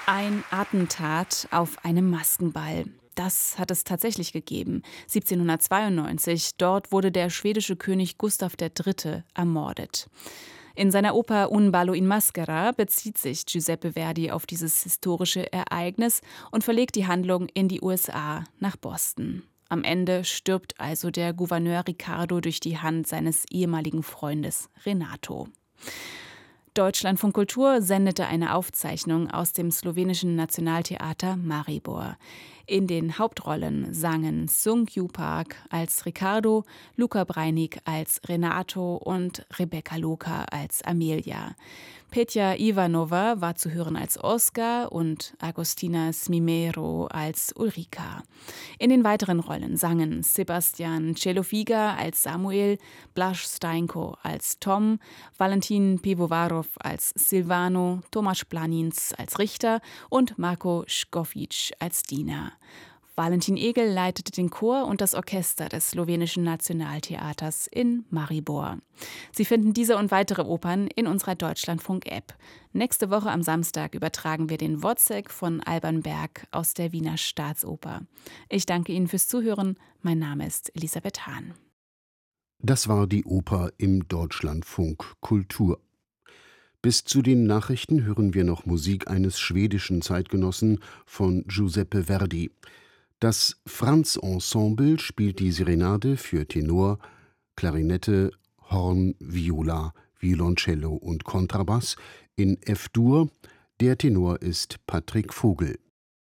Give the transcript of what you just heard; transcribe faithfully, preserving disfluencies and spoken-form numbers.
Ein Attentat auf einem Maskenball. Das hat es tatsächlich gegeben. siebzehnhundertzweiundneunzig, dort wurde der schwedische König Gustav der Dritte ermordet. In seiner Oper Un ballo in maschera bezieht sich Giuseppe Verdi auf dieses historische Ereignis und verlegt die Handlung in die U S A, nach Boston. Am Ende stirbt also der Gouverneur Ricardo durch die Hand seines ehemaligen Freundes Renato. Deutschlandfunk Kultur sendete eine Aufzeichnung aus dem slowenischen Nationaltheater Maribor. In den Hauptrollen sangen Sung Kyu Park als Ricardo, Luca Breinig als Renato und Rebecca Loka als Amelia. Petja Ivanova war zu hören als Oskar und Agostina Smimero als Ulrika. In den weiteren Rollen sangen Sebastian Celofiga als Samuel, Blaž Steinko als Tom, Valentin Pivovarov als Silvano, Tomasz Planins als Richter und Marko Škofič als Diener. Valentin Egel leitete den Chor und das Orchester des slowenischen Nationaltheaters in Maribor. Sie finden diese und weitere Opern in unserer Deutschlandfunk-App. Nächste Woche am Samstag übertragen wir den Wozzeck von Alban Berg aus der Wiener Staatsoper. Ich danke Ihnen fürs Zuhören. Mein Name ist Elisabeth Hahn. Das war die Oper im Deutschlandfunk Kultur. Bis zu den Nachrichten hören wir noch Musik eines schwedischen Zeitgenossen von Giuseppe Verdi. Das Franz-Ensemble spielt die Serenade für Tenor, Klarinette, Horn, Viola, Violoncello und Kontrabass in F-Dur. Der Tenor ist Patrick Vogel.